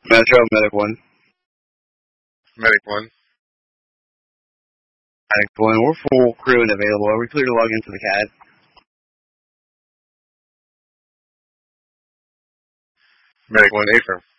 Metro, Medic 1. Medic 1. Medic 1, we're full crew and available. Are we clear to log into the CAD? Medic 1, affirm.